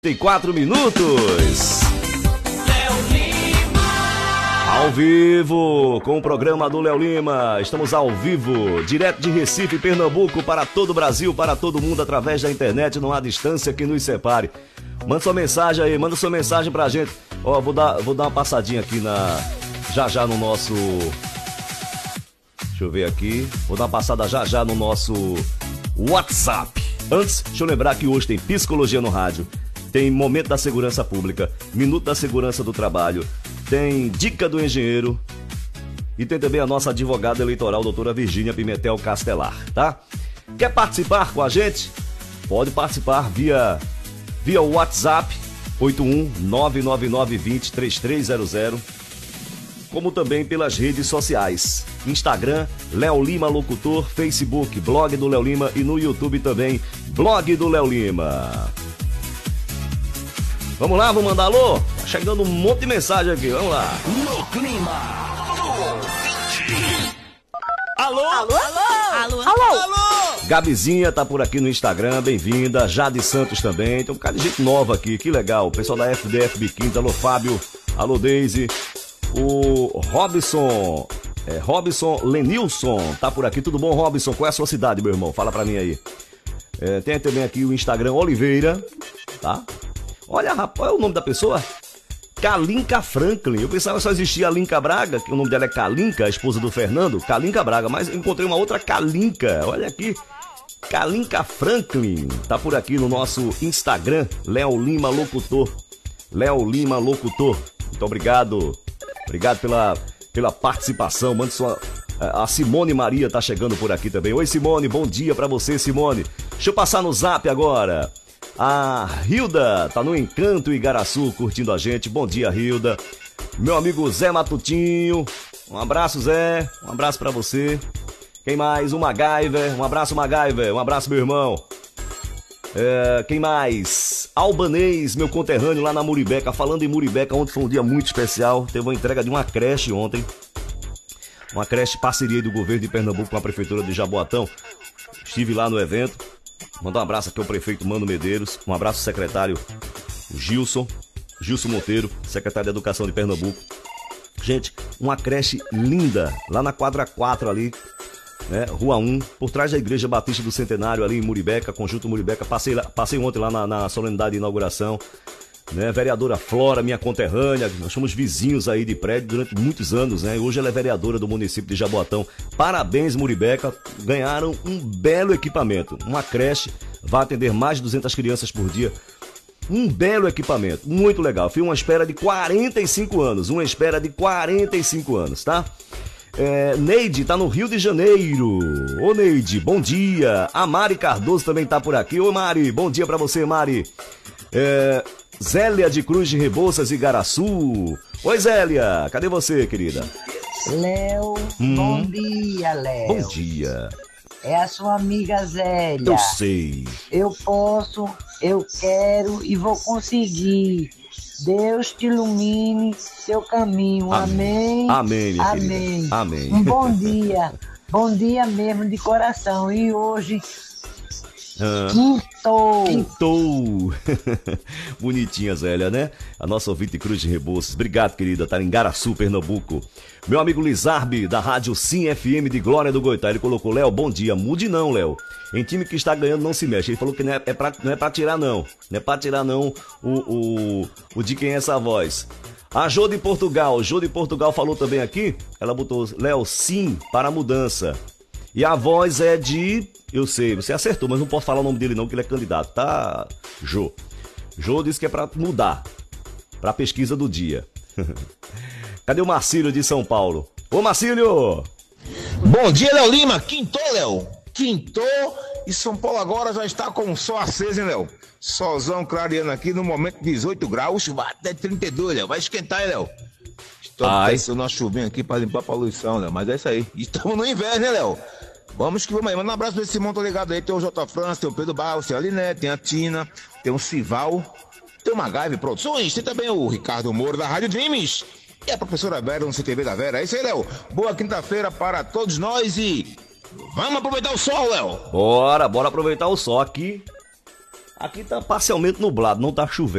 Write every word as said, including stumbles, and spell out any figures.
Tem quatro minutos. Ao vivo, com o programa do Léo Lima. Estamos ao vivo, direto de Recife, Pernambuco, para todo o Brasil, para todo mundo, através da internet. Não há distância que nos separe. Manda sua mensagem aí, manda sua mensagem pra gente. Ó, vou dar, vou dar uma passadinha aqui na... Já já no nosso... Deixa eu ver aqui. Vou dar uma passada já já no nosso WhatsApp. Antes, deixa eu lembrar que hoje tem Psicologia no Rádio. Tem Momento da Segurança Pública, Minuto da Segurança do Trabalho, tem Dica do Engenheiro e tem também a nossa advogada eleitoral, doutora Virgínia Pimentel Castelar, tá? Quer participar com a gente? Pode participar via, via WhatsApp oito um nove nove nove dois zero três três zero zero, como também pelas redes sociais. Instagram, Léo Lima Locutor, Facebook, Blog do Léo Lima e no YouTube também, Blog do Léo Lima. Vamos lá, vamos mandar alô? Tá chegando um monte de mensagem aqui, vamos lá. No clima do Alô? Alô? Alô? Alô? Alô? Gabizinha tá por aqui no Instagram, bem-vinda. Jade Santos também, tem um bocado de gente nova aqui, que legal. O pessoal da F D F B quinze, alô Fábio, alô Deise. O Robson, é, Robson Lenilson tá por aqui, tudo bom, Robson? Qual é a sua cidade, meu irmão? Fala pra mim aí. É, tem também aqui o Instagram Oliveira, tá? Olha, rapaz, é o nome da pessoa? Kalinka Franklin. Eu pensava que só existia a Linka Braga, que o nome dela é Kalinka, a esposa do Fernando. Kalinka Braga, mas encontrei uma outra Kalinka. Olha aqui. Kalinka Franklin. Tá por aqui no nosso Instagram, Léo Lima Locutor. Léo Lima Locutor. Muito obrigado. Obrigado pela, pela participação. Mande sua... A Simone Maria tá chegando por aqui também. Oi, Simone. Bom dia pra você, Simone. Deixa eu passar no zap agora. A Hilda tá no Encanto Igaraçu curtindo a gente. Bom dia, Hilda. Meu amigo Zé Matutinho. Um abraço, Zé. Um abraço pra você. Quem mais? O MacGyver. Um abraço, MacGyver. Um abraço, meu irmão. É, quem mais? Albanês, meu conterrâneo lá na Muribeca. Falando em Muribeca, ontem foi um dia muito especial. Teve uma entrega de uma creche ontem. Uma creche parceria do governo de Pernambuco com a prefeitura de Jaboatão. Estive lá no evento. Mandar um abraço aqui ao prefeito Mano Medeiros, um abraço ao secretário Gilson, Gilson Monteiro, secretário de Educação de Pernambuco. Gente, uma creche linda, lá na quadra quatro ali, né, Rua um, por trás da Igreja Batista do Centenário ali em Muribeca, Conjunto Muribeca. Passei, lá, passei ontem lá na, na solenidade de inauguração, né, vereadora Flora, minha conterrânea, nós somos vizinhos aí de prédio durante muitos anos, né, hoje ela é vereadora do município de Jaboatão. Parabéns, Muribeca, ganharam um belo equipamento, uma creche, vai atender mais de duzentas crianças por dia, um belo equipamento, muito legal. Foi uma espera de quarenta e cinco anos, uma espera de quarenta e cinco anos, tá? É, Neide tá no Rio de Janeiro. Ô Neide, bom dia. A Mari Cardoso também tá por aqui. Ô Mari, bom dia pra você, Mari. É... Zélia de Cruz de Rebouças, Igaraçu. Oi, Zélia, cadê você, querida? Léo, hum. Bom dia, Léo. Bom dia. É a sua amiga Zélia. Eu sei. Eu posso, eu quero e vou conseguir. Deus te ilumine seu caminho. Amém. Amém, minha Amém. querida. Amém. Um bom dia. Bom dia mesmo de coração. E hoje... Ah. Quintou. Quintou. Bonitinha, Zélia, né? A nossa ouvinte de Cruz de Rebouças. Obrigado, querida. Tá em Igaraçu, Pernambuco. Meu amigo Lizarbe, da rádio Sim F M de Glória do Goitá. Ele colocou: Léo, bom dia. Mude não, Léo. Em time que está ganhando não se mexe. Ele falou que não é, é pra, não é pra tirar, não. Não é pra tirar, não, o, o, o de quem é essa voz. A Jô de Portugal. Jô de Portugal falou também aqui. Ela botou: Léo, sim, para a mudança. E a voz é de... Eu sei, você acertou, mas não posso falar o nome dele não, que ele é candidato, tá, Jô? Jô disse que é pra mudar, pra pesquisa do dia. Cadê o Marcílio de São Paulo? Ô, Marcílio! Bom dia, Léo Lima. Quintou, Léo. Quintou e São Paulo agora já está com o sol aceso, hein, Léo? Solzão clareando aqui, no momento dezoito graus, vai até trinta e dois, Léo. Vai esquentar, hein, Léo? Estamos pensando numa chuvinha aqui pra limpar a poluição, Léo, mas é isso aí. Estamos no inverno, né, Léo? Vamos que vamos aí. Manda um abraço pra esse Simão, tô ligado aí. Tem o J. França, tem o Pedro Barros, tem a Liné, tem a Tina, tem o Sival, tem o MacGyver Produções, tem também o Ricardo Moura da Rádio Dreams e a professora Vera no C T V da Vera. É isso aí, Léo. Boa quinta-feira para todos nós e vamos aproveitar o sol, Léo. Bora, bora aproveitar o sol aqui. Aqui tá parcialmente nublado, não tá chovendo.